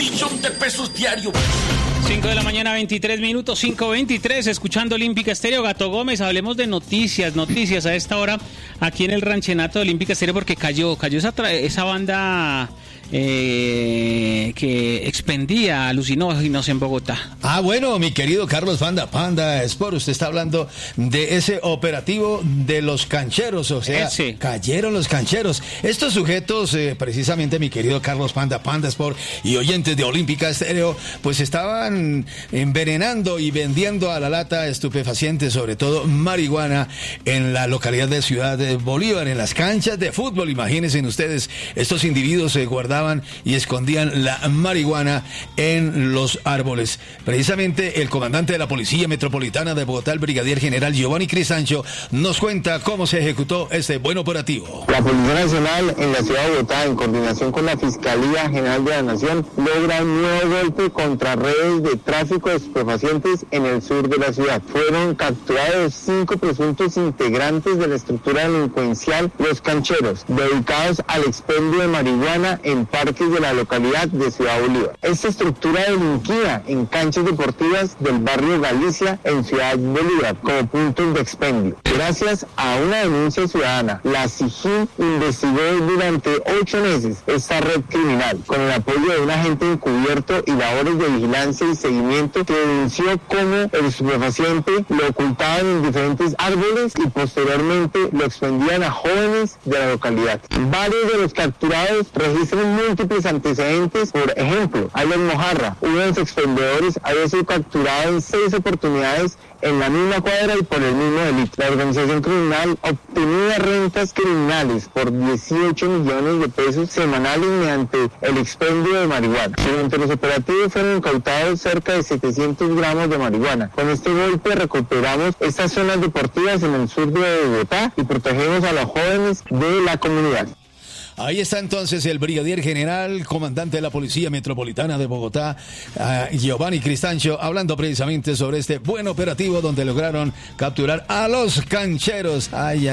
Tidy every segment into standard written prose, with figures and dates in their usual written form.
1.000.000 diario. 5 de la mañana, 23 minutos, 5:23, escuchando Olímpica Estéreo. Gato Gómez, hablemos de noticias a esta hora aquí en el ranchenato de Olímpica Estéreo, porque cayó esa banda que expendía alucinógenos en Bogotá. Bueno, mi querido Carlos Panda Sport, usted está hablando de ese operativo de los cancheros, o sea, cayeron los cancheros. Estos sujetos, precisamente mi querido Carlos Panda Sport y oyentes de Olímpica Estéreo, pues estaban envenenando y vendiendo a la lata estupefacientes, sobre todo marihuana, en la localidad de Ciudad de Bolívar, en las canchas de fútbol. Imagínense ustedes, estos individuos se guardaban y escondían la marihuana en los árboles. Precisamente el comandante de la Policía Metropolitana de Bogotá, el brigadier general Giovanni Cristancho, nos cuenta cómo se ejecutó este buen operativo. La Policía Nacional en la ciudad de Bogotá, en coordinación con la Fiscalía General de la Nación, logra un nuevo golpe contra redes de tráfico de estupefacientes en el sur de la ciudad. Fueron capturados 5 presuntos integrantes de la estructura delincuencial Los Cancheros, dedicados al expendio de marihuana en parques de la localidad de Ciudad Bolívar. Esta estructura delinquía en canchas deportivas del barrio Galicia en Ciudad Bolívar como puntos de expendio. Gracias a una denuncia ciudadana, la SIGIN investigó durante 8 meses esta red criminal con el apoyo de un agente encubierto y labores de vigilancia y seguimiento, que denunció cómo el estupefaciente lo ocultaban en diferentes árboles y posteriormente lo expendían a jóvenes de la localidad. Varios de los capturados registran múltiples antecedentes. Por ejemplo, Alan Mojarra, uno de los expendedores, había sido capturado en 6 oportunidades en la misma cuadra y por el mismo delito. La organización criminal obtenía rentas criminales por 18 millones de pesos semanales mediante el expendio de marihuana. Durante los operativos fueron incautados cerca de 700 gramos de marihuana. Con este golpe recuperamos estas zonas deportivas en el sur de Bogotá y protegemos a los jóvenes de la comunidad. Ahí está entonces el brigadier general, comandante de la Policía Metropolitana de Bogotá, Giovanni Cristancho, hablando precisamente sobre este buen operativo donde lograron capturar a los cancheros.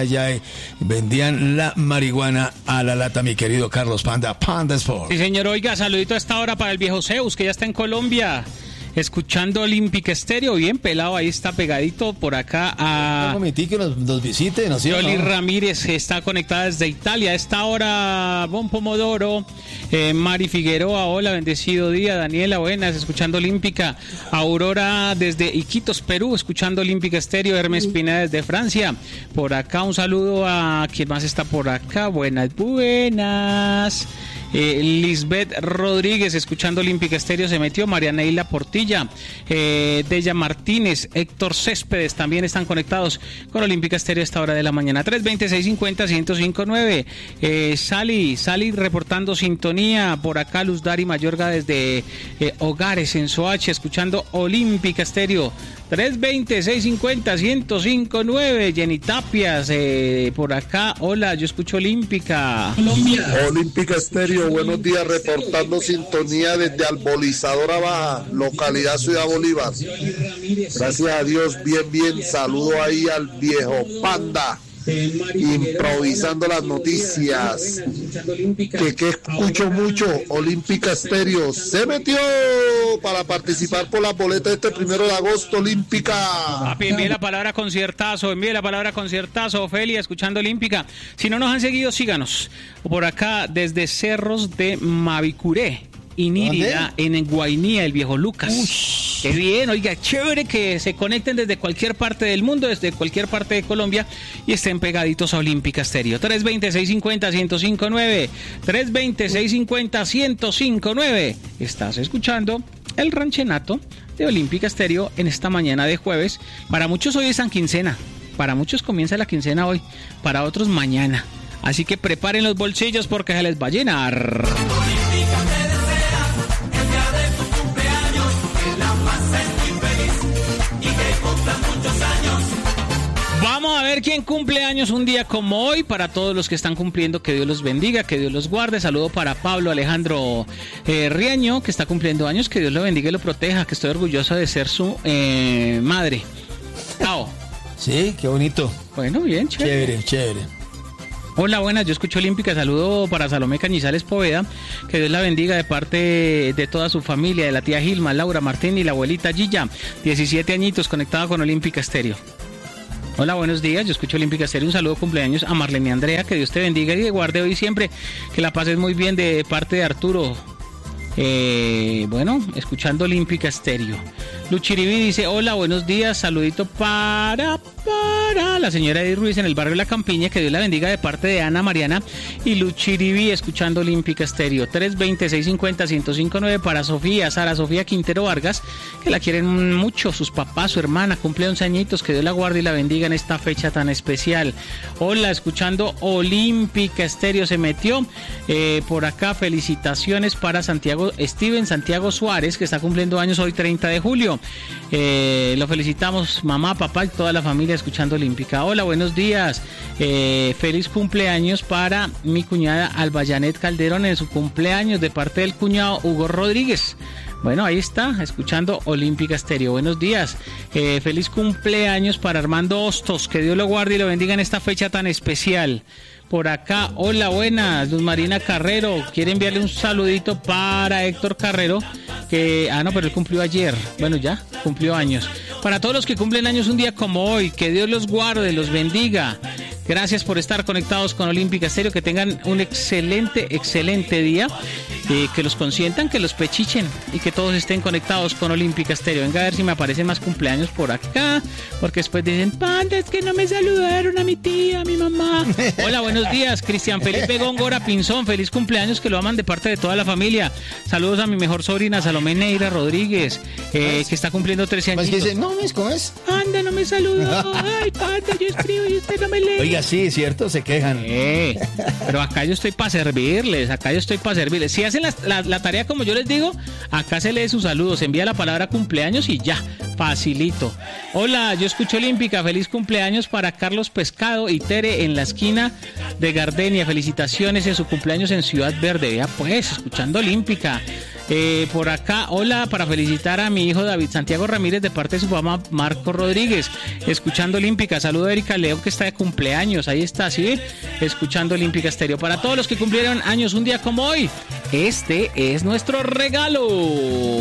Vendían la marihuana a la lata, mi querido Carlos Panda Sport. Sí, señor, oiga, saludito a esta hora para el viejo Zeus, que ya está en Colombia, escuchando Olímpica Estéreo, bien pelado, ahí está pegadito por acá a... Un momentico, nos visite, ¿no? Yoli Ramírez está conectada desde Italia. A esta hora, Bon Pomodoro, Mari Figueroa, hola, bendecido día. Daniela, buenas, escuchando Olímpica. Aurora desde Iquitos, Perú, escuchando Olímpica Estéreo. Hermes Pineda desde Francia. Por acá un saludo a quien más está por acá. Buenas. Lisbeth Rodríguez, escuchando Olímpica Estéreo, se metió. Mariana Isla Portilla, Deya Martínez, Héctor Céspedes también están conectados con Olímpica Estéreo a esta hora de la mañana. 320-650-1059. Sally reportando sintonía. Por acá Luz Dari Mayorga desde Hogares en Soacha, escuchando Olímpica Estéreo. 320-650-1059. Jenny Tapias, por acá, hola, yo escucho Olímpica. Colombia. Olímpica Estéreo, buenos días, reportando sintonía desde Albolizadora Baja, localidad Ciudad Bolívar. Gracias a Dios, bien, saludo ahí al viejo Panda, improvisando las noticias, que escucho mucho. Olímpica Estéreo se metió para participar por las boletas este 1 de agosto. Olímpica. Papi, envíe la palabra conciertazo, Ofelia, escuchando Olímpica. Si no nos han seguido, síganos por acá desde Cerros de Mavicuré, Inírida, en Guainía, el viejo Lucas. Uy. Qué bien, oiga, chévere que se conecten desde cualquier parte del mundo, desde cualquier parte de Colombia, y estén pegaditos a Olímpica Estéreo. 320-650-1059. 320-650-1059. Estás escuchando el ranchenato de Olímpica Estéreo en esta mañana de jueves. Para muchos hoy es San Quincena, para muchos comienza la quincena hoy, para otros mañana. Así que preparen los bolsillos porque se les va a llenar. Vamos a ver quién cumple años un día como hoy. Para todos los que están cumpliendo, que Dios los bendiga, que Dios los guarde. Saludo para Pablo Alejandro Riaño, que está cumpliendo años. Que Dios lo bendiga y lo proteja, que estoy orgulloso de ser su madre. Chao. Sí, qué bonito. Bueno, bien, chévere. Chévere. Hola, buenas, yo escucho Olímpica, saludo para Salomé Cañizales Poveda, que Dios la bendiga de parte de toda su familia, de la tía Gilma, Laura Martín y la abuelita Gilla, 17 añitos, conectada con Olímpica Estéreo. Hola, buenos días, yo escucho Olímpica Estéreo, un saludo cumpleaños a Marlene Andrea, que Dios te bendiga y te guarde hoy siempre, que la pases muy bien de parte de Arturo. Bueno, escuchando Olímpica Estéreo. Luchiribi dice, hola, buenos días, saludito para la señora Edith Ruiz en el barrio La Campiña, que Dios la bendiga de parte de Ana Mariana y Luchiribi, escuchando Olímpica Estéreo. 320-650-1059 para Sofía, Sara Sofía Quintero Vargas, que la quieren mucho, sus papás, su hermana, cumple 11 añitos, que Dios la guarde y la bendiga en esta fecha tan especial. Hola, escuchando Olímpica Estéreo, se metió por acá, felicitaciones para Steven Santiago Suárez, que está cumpliendo años hoy 30 de julio. Lo felicitamos, mamá, papá y toda la familia escuchando Olímpica. Hola, buenos días, feliz cumpleaños para mi cuñada Albayanet Calderón en su cumpleaños de parte del cuñado Hugo Rodríguez. Bueno, ahí está, escuchando Olímpica Estéreo. Buenos días, feliz cumpleaños para Armando Hostos, que Dios lo guarde y lo bendiga en esta fecha tan especial. Por acá, hola, buenas, Luz Marina Carrero, quiere enviarle un saludito para Héctor Carrero, que, pero él cumplió ayer, bueno, ya, cumplió años. Para todos los que cumplen años un día como hoy, que Dios los guarde, los bendiga. Gracias por estar conectados con Olímpica Estéreo, que tengan un excelente día, que los consientan, que los pechichen y que todos estén conectados con Olímpica Estéreo. Venga a ver si me aparecen más cumpleaños por acá, porque después dicen, Panda, es que no me saludaron a mi tía, a mi mamá. Hola, buenos días, Cristian Felipe Góngora Pinzón, feliz cumpleaños, que lo aman de parte de toda la familia. Saludos a mi mejor sobrina, Salomé Neira Rodríguez, que está cumpliendo 13 años. ¿Cómo es? Panda, no me saludó. Ay, Panda, yo escribo y usted no me lee. Oiga, sí, cierto, se quejan. Pero acá yo estoy para servirles, Si hacen la tarea como yo les digo, acá se lee sus saludos, se envía la palabra cumpleaños y ya, facilito. Hola, yo escucho Olímpica, feliz cumpleaños para Carlos Pescado y Tere en la esquina de Gardenia, felicitaciones en su cumpleaños en Ciudad Verde. Ya pues, escuchando Olímpica. Por acá, hola, para felicitar a mi hijo David Santiago Ramírez de parte de su mamá Marco Rodríguez, escuchando Olímpica. Saludo a Erika León, que está de cumpleaños, ahí está, ¿sí? Escuchando Olímpica Estéreo. Para todos los que cumplieron años un día como hoy, este es nuestro regalo.